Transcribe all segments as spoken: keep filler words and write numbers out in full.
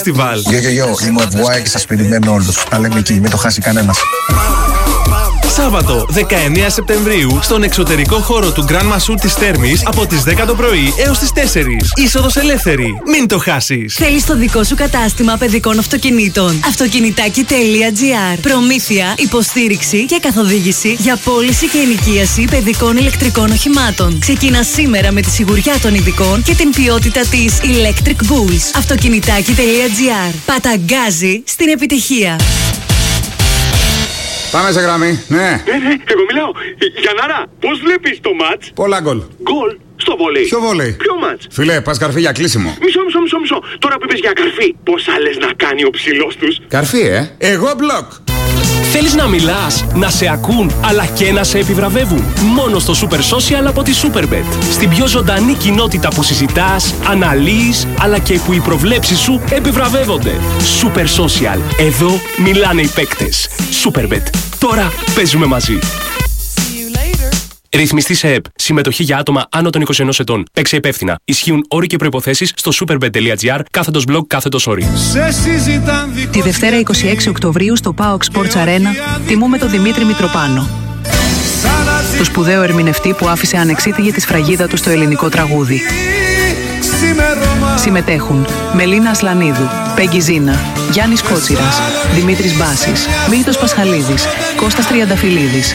Φεστιβάλ. Γεια, γεια, γεια, είμαι ο Βουάη και σας περιμένω όλους. Τα λέμε εκεί, μην το χάσει κανένας. Σάββατο δεκαεννέα Σεπτεμβρίου στον εξωτερικό χώρο του Grand Massou της Θέρμης από τις δέκα το πρωί έως τις τέσσερις. Είσοδος ελεύθερη. Μην το χάσεις. Θέλεις το δικό σου κατάστημα παιδικών αυτοκινήτων. Αυτοκινητάκι τελεία τζι άρ. Προμήθεια, υποστήριξη και καθοδήγηση για πώληση και ενοικίαση παιδικών ηλεκτρικών οχημάτων. Ξεκινά σήμερα με τη σιγουριά των ειδικών και την ποιότητα της Electric Bulls. Αυτοκινητάκι τελεία τζι άρ. Παταγκάζει στην επιτυχία. Πάμε σε γραμμή, ναι. Ναι, ναι, εγώ μιλάω. Γιαννάρα, πώς βλέπεις το μάτς? Πολλά γκολ. Γκολ στο βολέι. Ποιο βολέι? Ποιο μάτς? Φιλέ, πας καρφί για κλείσιμο. Μισό, μισό, μισό, μισό. Τώρα που είπες για καρφί, πόσα λες να κάνει ο ψηλός τους? Καρφί, ε. Εγώ μπλοκ. Θέλεις να μιλάς, να σε ακούν, αλλά και να σε επιβραβεύουν? Μόνο στο Super Social από τη Superbet. Στην πιο ζωντανή κοινότητα που συζητάς, αναλύεις, αλλά και που οι προβλέψεις σου επιβραβεύονται. Super Social. Εδώ μιλάνε οι παίκτες. Superbet. Τώρα παίζουμε μαζί. Ρυθμιστή σε ΕΠ. Συμμετοχή για άτομα άνω των είκοσι ενός ετών. Παίξε υπεύθυνα. Ισχύουν όροι και προϋποθέσεις στο superbet τελεία τζι άρ κάθετος blog κάθετος όροι. Τη Δευτέρα είκοσι έξι Οκτωβρίου στο πάοκ Sports Arena τιμούμε τον Δημήτρη Μητροπάνο, το σπουδαίο ερμηνευτή που άφησε ανεξίτηλη τη σφραγίδα του στο ελληνικό τραγούδι. Συμμετέχουν Μελίνα Ασλανίδου, Πέγγι Ζίνα, Γιάννης Κότσιρας, Δημήτρης Μπάσης, Μίλτος Πασχαλίδης, Κώστας Τριανταφυλλίδης.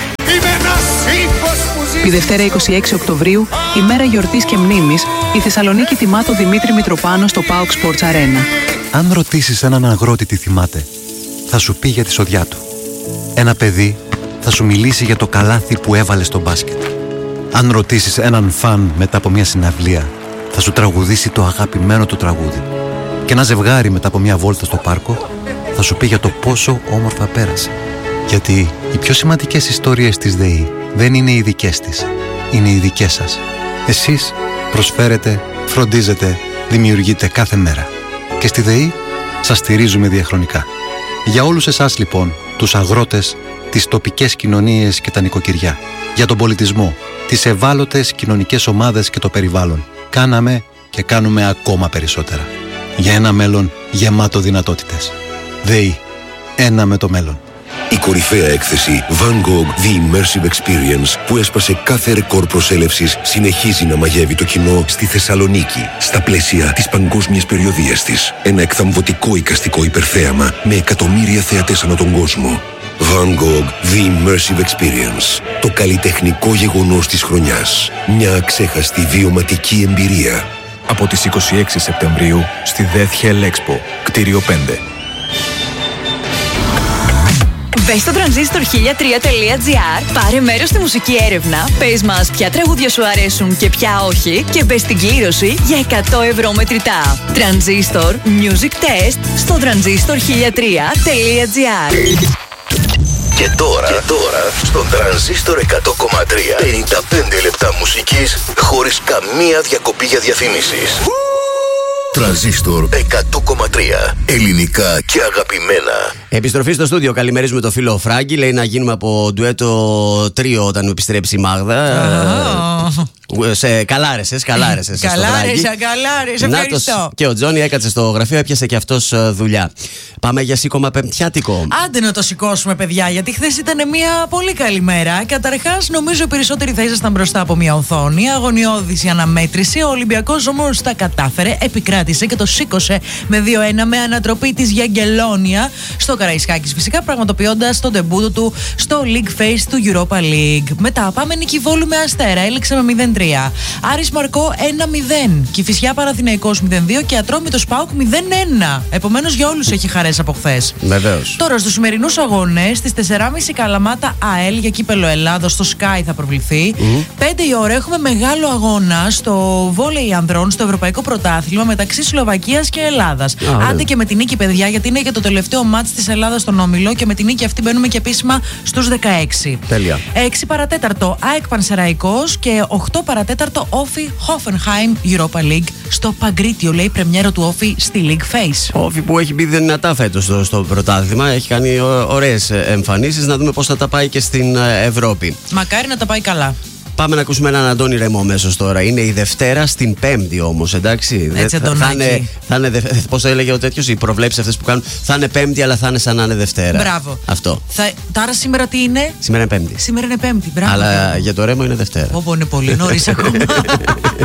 Τη Δευτέρα είκοσι έξι Οκτωβρίου, ημέρα γιορτής και μνήμης, η Θεσσαλονίκη τιμά τον Δημήτρη Μητροπάνο στο πάοκ Sports Arena. Αν ρωτήσεις έναν αγρότη τι θυμάται, θα σου πει για τη σοδιά του. Ένα παιδί θα σου μιλήσει για το καλάθι που έβαλε στο μπάσκετ. Αν ρωτήσεις έναν φαν μετά από μια συναυλία, θα σου τραγουδήσει το αγαπημένο του τραγούδι. Και ένα ζευγάρι μετά από μια βόλτα στο πάρκο θα σου πει για το πόσο όμορφα πέρασε. Γιατί οι πιο σημαντικές ιστορίες της ΔΕΗ δεν είναι οι δικές της, είναι οι δικές σας. Εσείς προσφέρετε, φροντίζετε, δημιουργείτε κάθε μέρα. Και στη ΔΕΗ σας στηρίζουμε διαχρονικά. Για όλους εσάς λοιπόν, τους αγρότες, τις τοπικές κοινωνίες και τα νοικοκυριά, για τον πολιτισμό, τις ευάλωτες κοινωνικές ομάδες και το περιβάλλον, κάναμε και κάνουμε ακόμα περισσότερα. Για ένα μέλλον γεμάτο δυνατότητες. ΔΕΗ. Ένα με το μέλλον. Η κορυφαία έκθεση Van Gogh The Immersive Experience που έσπασε κάθε ρεκόρ προσέλευσης συνεχίζει να μαγεύει το κοινό στη Θεσσαλονίκη στα πλαίσια της παγκόσμιας περιοδίας της. Ένα εκθαμβωτικό εικαστικό υπερθέαμα με εκατομμύρια θεατές ανά τον κόσμο. Van Gogh The Immersive Experience. Το καλλιτεχνικό γεγονός της χρονιάς. Μια αξέχαστη βιωματική εμπειρία. Από τις είκοσι έξι Σεπτεμβρίου στη Death Hell Expo, κτίριο πέντε. Μπες στο τρανζίστορ χίλια τρία τελεία τζι άρ, πάρε μέρος στη μουσική έρευνα, πες μας ποια τραγούδια σου αρέσουν και ποια όχι και μπες στην κλήρωση για εκατό ευρώ μετρητά. Τρανζίστορ Music Test στο τρανζίστορ χίλια τρία τελεία τζι άρ. Και τώρα, και τώρα στον Τρανζίστορ εκατό κόμμα τρία πενήντα πέντε λεπτά μουσικής χωρίς καμία διακοπή για διαφημίσεις. Τρανζίστορ εκατό κόμμα τρία. Ελληνικά και αγαπημένα. Επιστροφή στο στούντιο. Καλημερίζουμε το φίλο Φράγκη. Λέει να γίνουμε από ντουέτο τρίο όταν επιστρέψει η Μάγδα. Oh. Σε καλάρεσες, καλάρεσες. Καλάρεσα, καλάρεσα. Ευχαριστώ. Και ο Τζόνι έκατσε στο γραφείο, έπιασε και αυτός δουλειά. Πάμε για σήκωμα πεμπτιάτικο. Άντε να το σηκώσουμε, παιδιά, γιατί χθες ήταν μια πολύ καλή μέρα. Καταρχάς, νομίζω οι περισσότεροι θα ήσασταν μπροστά από μια οθόνη. Αγωνιώδης η αναμέτρηση. Ο Ολυμπιακός όμως τα κατάφερε, επικράτησε και το σήκωσε με δύο ένα με ανατροπή της Γιαγγελόνια στο Καραϊσκάκης. Φυσικά πραγματοποιώντας τον ντεμπούτο του στο League Phase του Europa League. Μετά πάμε νίκη Βόλου με Αστέρα, έλεξε με μηδέν τρία. Άρης Μαρκό ένα μηδέν. Κηφισιά Παναθηναϊκός μηδέν δύο και Ατρόμητος ΠΑΟΚ μηδέν ένα. Επομένως για όλους έχει χαρές από χθες. Βεβαίως. Τώρα στους σημερινούς αγώνες, στις τέσσερα και μισή Καλαμάτα ΑΕΛ για κύπελο Ελλάδος, στο Sky θα προβληθεί. Mm. πέντε η ώρα έχουμε μεγάλο αγώνα στο βόλεϊ ανδρών, στο Ευρωπαϊκό Πρωτάθλημα μεταξύ Σλοβακίας και Ελλάδας. Ah, Άντε και με την νίκη, παιδιά, γιατί είναι και το τελευταίο μάτς της Ελλάδας στον Όμιλο και με την νίκη αυτή μπαίνουμε και επίσημα στους δεκαέξι. Τέλεια. έξι παρατέταρτο ΑΕΚ Πανσεραϊκός και οκτώ παρατέταρτο Όφι Hoffenheim Europa League στο Παγκρίτιο, λέει, πρεμιέρο του Όφι στη League Phase. Όφι που έχει μπει δυνατά φέτος στο, στο πρωτάθλημα, έχει κάνει ωραίες εμφανίσεις. Να δούμε πώς θα τα πάει και στην Ευρώπη. Μακάρι να τα πάει καλά. Πάμε να ακούσουμε έναν Αντώνη Ρεμό αμέσως τώρα. Είναι η Δευτέρα στην Πέμπτη όμως, εντάξει. Έτσι, θα, θα είναι, θα είναι, πώς το έλεγε ο τέτοιος, οι προβλέψεις αυτές που κάνουν. Θα είναι Πέμπτη, αλλά θα είναι σαν να είναι Δευτέρα. Μπράβο. Αυτό. Θα, τώρα σήμερα τι είναι? Σήμερα είναι Πέμπτη. Σήμερα είναι Πέμπτη, μπράβο. Αλλά για το Ρέμο είναι Δευτέρα. Όπω είναι πολύ νωρίς ακόμα.